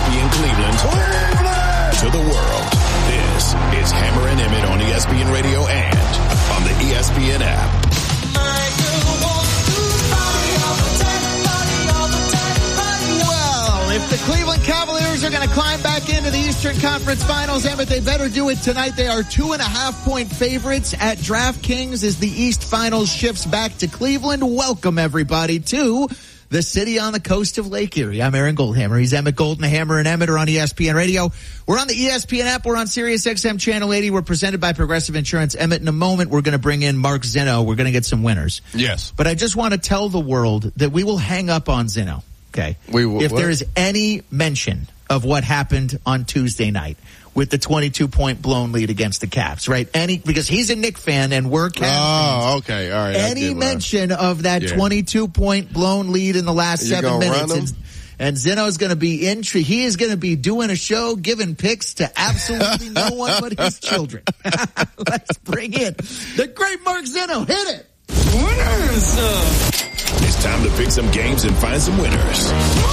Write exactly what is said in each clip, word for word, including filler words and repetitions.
S P N Cleveland, Cleveland to the world. This is Hammer and Emmett on E S P N Radio and on the E S P N app. If the Cleveland Cavaliers are going to climb back into the Eastern Conference Finals, Emmett, they better do it tonight. They are two and a half point favorites at DraftKings as the East Finals shifts back to Cleveland. Welcome, everybody, to the city on the coast of Lake Erie. I'm Aaron Goldhammer. He's Emmett Golden. Hammer and Emmett are on E S P N Radio. We're on the E S P N app. We're on Sirius X M Channel eighty. We're presented by Progressive Insurance. Emmett, in a moment, we're going to bring in Mark Zinno. We're going to get some winners. Yes. But I just want to tell the world that we will hang up on Zinno. Okay. We will, if what? there is any mention of what happened on Tuesday night with the twenty-two point blown lead against the Cavs, right? Any, because he's a Knicks fan and we're Cavs fans. Oh, okay. All right. Any mention of that yeah. twenty-two point blown lead in the last you seven minutes. And, and Zinno's going to be in, he is going to be doing a show, giving picks to absolutely no one but his children. Let's bring in the great Mark Zinno. Hit it. Winners! Uh. It's time to pick some games and find some winners.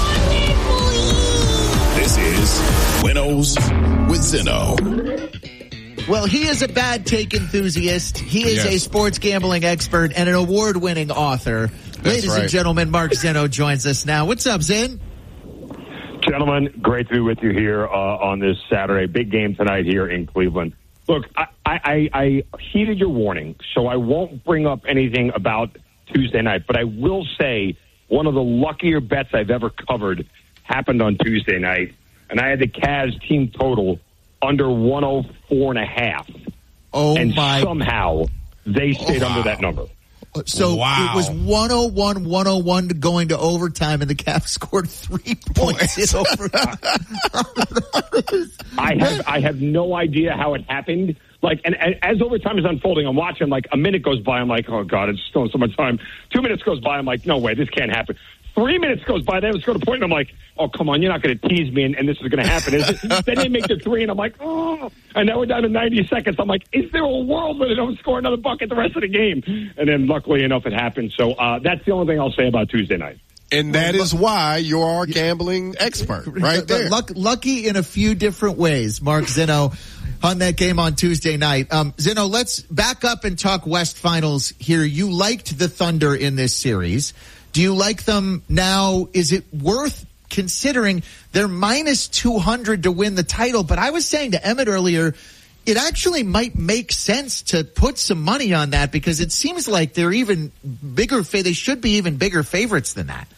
This is Winnows with Zinno. Well, he is a bad take enthusiast. He is yes. a sports gambling expert and an award-winning author. That's Ladies right. and gentlemen, Mark Zinno joins us now. What's up, Zin? Gentlemen, great to be with you here uh, on this Saturday. Big game tonight here in Cleveland. Look, I, I, I heeded your warning, so I won't bring up anything about Tuesday night, but I will say one of the luckier bets I've ever covered happened on Tuesday night, and I had the Cavs team total under one oh four and a half. Oh, and my. somehow they stayed oh, wow. under that number. So wow. it was one oh one, one oh one going to overtime, and the Cavs scored three points in overtime. I have I have no idea how it happened. Like, and, and as overtime is unfolding, I'm watching, like, a minute goes by, I'm like, oh, God, it's still so much time. Two minutes goes by, I'm like, no way, this can't happen. Three minutes goes by, then it's going to point, and I'm like, oh, come on, you're not going to tease me, and, and this is going to happen, is it? Then they make the three, and I'm like, oh. And now we're down to ninety seconds. I'm like, is there a world where they don't score another bucket the rest of the game? And then, luckily enough, it happened. So uh, that's the only thing I'll say about Tuesday night. And that is why you're our gambling expert, right there. Luck, lucky in a few different ways, Mark Zinno, on that game on Tuesday night. Um, Zinno, let's back up and talk West Finals here. You liked the Thunder in this series. Do you like them now? Is it worth considering they're minus two hundred to win the title? But I was saying to Emmett earlier, it actually might make sense to put some money on that because it seems like they're even bigger. They should be even bigger favorites than that.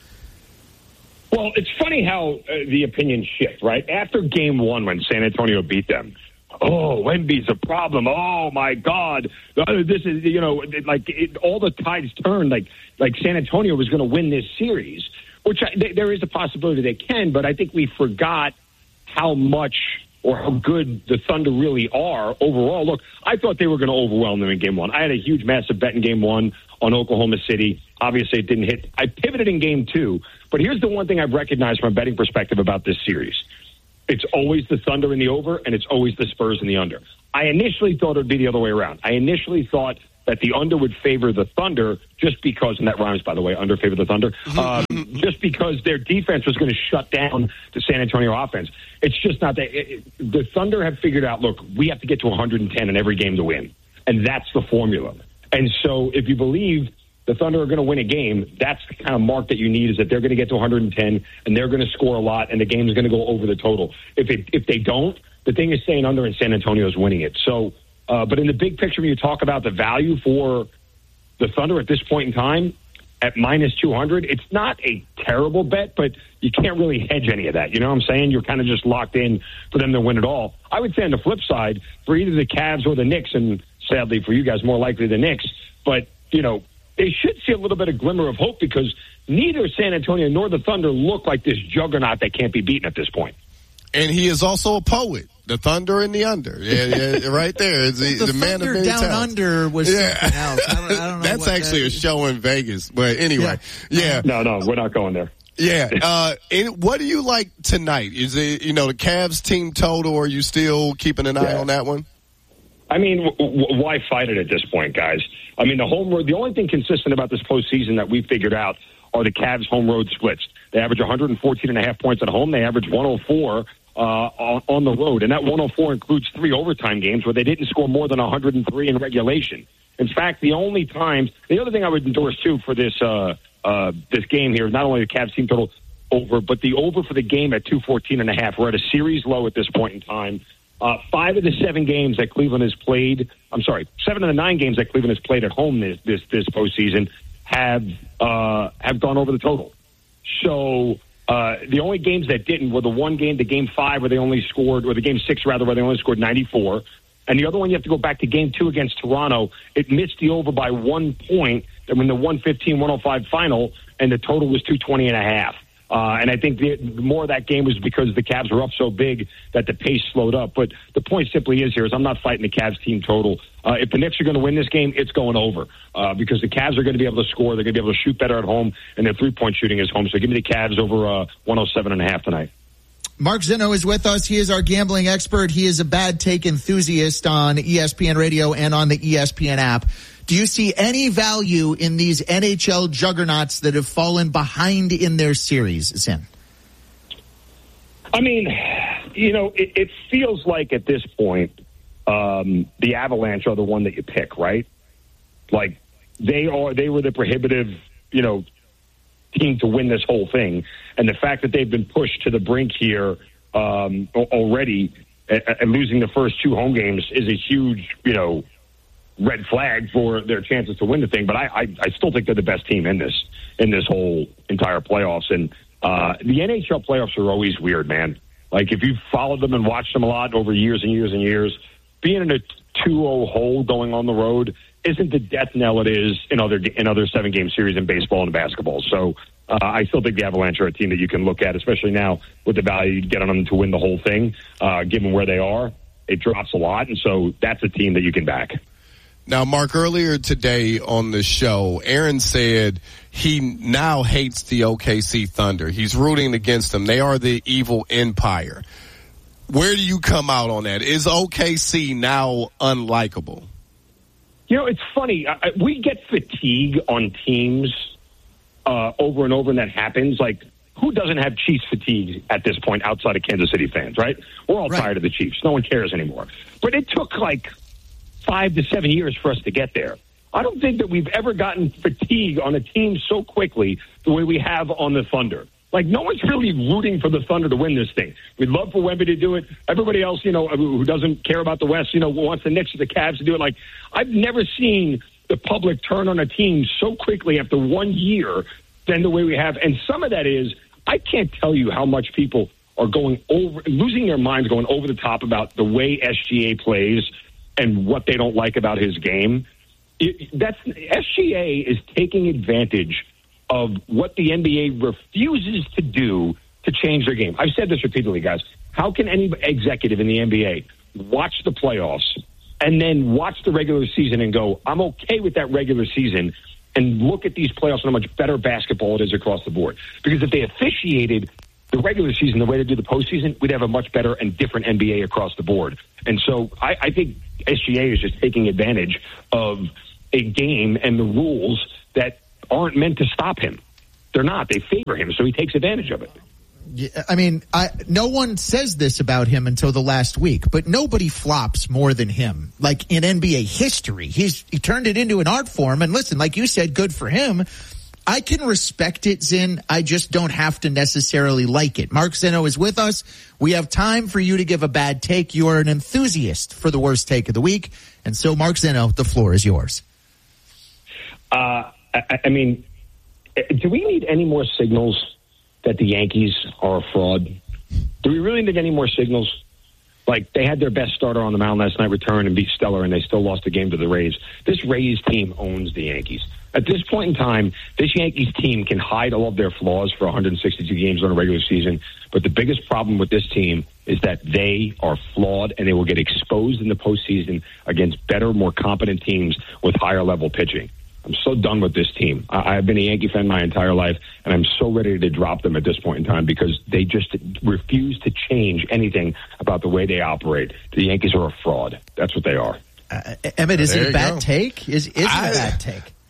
Well, it's funny how uh, the opinions shift, right? After game one when San Antonio beat them, oh, Wemby's a problem. Oh, my God. Uh, this is, you know, like it, all the tides turned like like San Antonio was going to win this series, which I, th- there is a possibility they can, but I think we forgot how much or how good the Thunder really are overall. Look, I thought they were going to overwhelm them in game one. I had a huge, massive bet in game one on Oklahoma City. Obviously, it didn't hit. I pivoted in game two, but here's the one thing I've recognized from a betting perspective about this series. It's always the Thunder in the over, and it's always the Spurs in the under. I initially thought it would be the other way around. I initially thought that the under would favor the Thunder just because, and that rhymes, by the way, under favor the Thunder, um, just because their defense was going to shut down the San Antonio offense. It's just not that. It, it, the Thunder have figured out, look, we have to get to one hundred ten in every game to win, and that's the formula. And so if you believe the Thunder are going to win a game, that's the kind of mark that you need, is that they're going to get to one hundred ten and they're going to score a lot and the game is going to go over the total. If it, if they don't, the thing is staying under and San Antonio is winning it. So, uh, but in the big picture, when you talk about the value for the Thunder at this point in time at minus two hundred, it's not a terrible bet, but you can't really hedge any of that. You know what I'm saying? You're kind of just locked in for them to win it all. I would say on the flip side, for either the Cavs or the Knicks, and sadly for you guys, more likely the Knicks, but, you know, they should see a little bit of glimmer of hope because neither San Antonio nor the Thunder look like this juggernaut that can't be beaten at this point. And he is also a poet. The Thunder and the under. Yeah, yeah, right there. It's the, the, the man Thunder of many down talents. under was yeah. something else. I don't, I don't know That's what actually that a show in Vegas. But anyway, yeah. yeah. No, no, we're not going there. Yeah. Uh, and what do you like tonight? Is it, you know, the Cavs team total, or are you still keeping an eye yeah. on that one? I mean, w- w- why fight it at this point, guys? I mean, the home road, the only thing consistent about this postseason that we figured out are the Cavs home road splits. They average one hundred fourteen and a half points at home. They average one oh four uh, on, on the road. And that one oh four includes three overtime games where they didn't score more than one hundred three in regulation. In fact, the only times, the other thing I would endorse, too, for this uh, uh, this game here, not only the Cavs team total over, but the over for the game at two fourteen and a half. We're at a series low at this point in time. Uh, five of the seven games that Cleveland has played, I'm sorry, seven of the nine games that Cleveland has played at home this this, this postseason have uh, have gone over the total. So uh, the only games that didn't were the one game, the game five, where they only scored, or the game six rather, where they only scored ninety-four. And the other one, you have to go back to game two against Toronto. It missed the over by one point in the one fifteen one oh five final, and the total was two twenty and a half. Uh, and I think the, more of that game was because the Cavs were up so big that the pace slowed up. But the point simply is here is I'm not fighting the Cavs team total. Uh, if the Knicks are going to win this game, it's going over uh, because the Cavs are going to be able to score. They're going to be able to shoot better at home, and their three-point shooting is home. So give me the Cavs over uh, one oh seven and a half tonight. Mark Zinno is with us. He is our gambling expert. He is a bad take enthusiast on E S P N Radio and on the E S P N app. Do you see any value in these N H L juggernauts that have fallen behind in their series, Zin? I mean, you know, it, it feels like at this point, um, the Avalanche are the one that you pick, right? Like they are, they were the prohibitive, you know, team to win this whole thing. And the fact that they've been pushed to the brink here um, already and losing the first two home games is a huge, you know, red flag for their chances to win the thing. But I, I, I still think they're the best team in this in this whole entire playoffs. And uh, the N H L playoffs are always weird, man. Like if you've followed them and watched them a lot over years and years and years, being in a two oh hole going on the road isn't the death knell it is in other in other seven game series in baseball and basketball. So uh, I still think the Avalanche are a team that you can look at, especially now with the value you get on them to win the whole thing. Uh, given where they are, it drops a lot, and so that's a team that you can back. Now, Mark, earlier today on the show, Aaron said he now hates the O K C Thunder. He's rooting against them. They are the evil empire. Where do you come out on that? Is O K C now unlikable? You know, it's funny. I, we get fatigue on teams uh, over and over, and that happens. Like, who doesn't have Chiefs fatigue at this point outside of Kansas City fans, right? We're all right. tired of the Chiefs. No one cares anymore. But it took, like, five to seven years for us to get there. I don't think that we've ever gotten fatigue on a team so quickly the way we have on the Thunder. Like, no one's really rooting for the Thunder to win this thing. We'd love for Wemby to do it. Everybody else, you know, who doesn't care about the West, you know, wants the Knicks or the Cavs to do it. Like, I've never seen the public turn on a team so quickly after one year than the way we have. And some of that is, I can't tell you how much people are going over, losing their minds, going over the top about the way S G A plays and what they don't like about his game. It, that's S G A is taking advantage of what the N B A refuses to do to change their game. I've said this repeatedly, guys. How can any executive in the N B A watch the playoffs and then watch the regular season and go, I'm okay with that regular season, and look at these playoffs and how much better basketball it is across the board? Because if they officiated the regular season the way they do the postseason, we'd have a much better and different N B A across the board. And so I, I think S G A is just taking advantage of a game and the rules that aren't meant to stop him. They're not. They favor him, so he takes advantage of it. Yeah, I mean, I, no one says this about him until the last week, but nobody flops more than him. Like in N B A history, he's he turned it into an art form. And listen, like you said, good for him. I can respect it, Zin. I just don't have to necessarily like it. Mark Zinno is with us. We have time for you to give a bad take. You are an enthusiast for the worst take of the week. And so, Mark Zinno, the floor is yours. Uh, I, I mean, do we need any more signals that the Yankees are a fraud? Do we really need any more signals? Like, they had their best starter on the mound last night return and beat Stellar, and they still lost the game to the Rays. This Rays team owns the Yankees. At this point in time, this Yankees team can hide all of their flaws for one hundred sixty-two games on a regular season, but the biggest problem with this team is that they are flawed, and they will get exposed in the postseason against better, more competent teams with higher-level pitching. I'm so done with this team. I, I've been a Yankee fan my entire life, and I'm so ready to drop them at this point in time because they just refuse to change anything about the way they operate. The Yankees are a fraud. That's what they are. Uh, Emmett, is there it a bad go. take? Is, is it I, a bad take?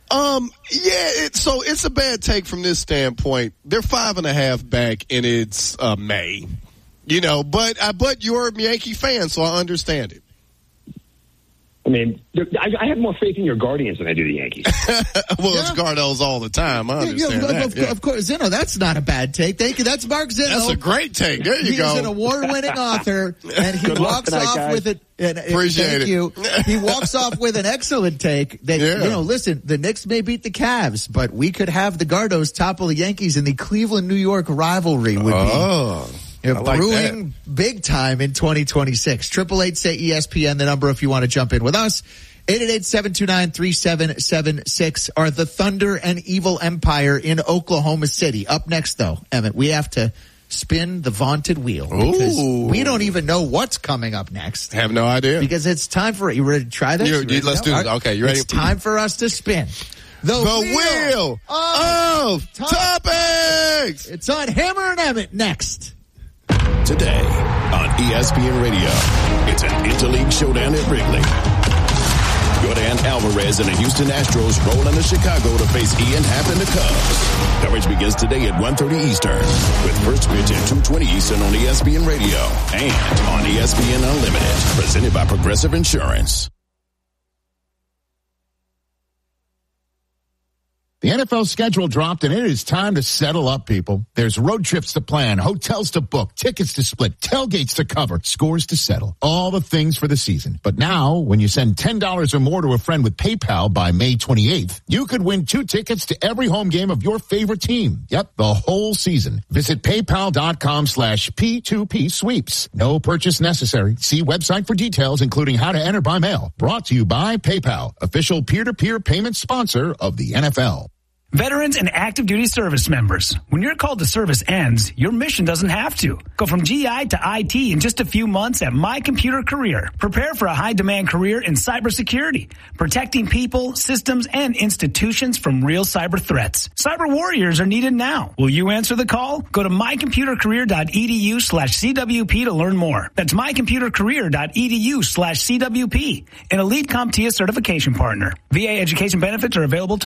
Um, yeah, it, so it's a bad take from this standpoint. They're five and a half back, and it's uh, May. You know, but uh, but you're a Yankee fan, so I understand it. I mean, I, I have more faith in your Guardians than I do the Yankees. well, yeah. it's Cardinals all the time. I understand yeah, yeah, that. Of, yeah. of course, Zeno, that's not a bad take. Thank you. That's Mark Zeno. That's a great take. There you he go. He's an award-winning author, and he Good walks tonight, off guys. with it. And, Appreciate thank it. you. He walks off with an excellent take. That Yeah. you know, listen, the Knicks may beat the Cavs, but we could have the Gardos topple the Yankees, and the Cleveland-New York rivalry would Oh. be. You're I like brewing big time in twenty twenty-six. Triple eight say E S P N, the number if you want to jump in with us. eight eight eight, seven two nine, three seven seven six. Are the Thunder and Evil Empire in Oklahoma City? Up next, though, Emmett, we have to spin the vaunted wheel because Ooh. we don't even know what's coming up next. Have no idea. Because it's time for it. You ready to try this? You- You ready you- to let's go? do this. Okay, you ready? It's time for us to spin. The, the wheel, of, of top- topics. It's on Hammer and Emmett next. Today on E S P N Radio, it's an Interleague showdown at Wrigley. Jordan Alvarez and the Houston Astros roll into Chicago to face Ian Happ and the Cubs. Coverage begins today at one thirty Eastern with first pitch at two twenty Eastern on E S P N Radio and on E S P N Unlimited, presented by Progressive Insurance. The N F L schedule dropped, and it is time to settle up, people. There's road trips to plan, hotels to book, tickets to split, tailgates to cover, scores to settle. All the things for the season. But now, when you send ten dollars or more to a friend with PayPal by May twenty-eighth, you could win two tickets to every home game of your favorite team. Yep, the whole season. Visit paypal.com slash P2P sweeps. No purchase necessary. See website for details, including how to enter by mail. Brought to you by PayPal, official peer-to-peer payment sponsor of the N F L. Veterans and active duty service members, when your call to service ends, your mission doesn't have to. Go from G I to I T in just a few months at My Computer Career. Prepare for a high-demand career in cybersecurity, protecting people, systems, and institutions from real cyber threats. Cyber warriors are needed now. Will you answer the call? Go to mycomputercareer.edu slash CWP to learn more. That's mycomputercareer.edu slash CWP, an Elite CompTIA certification partner. V A education benefits are available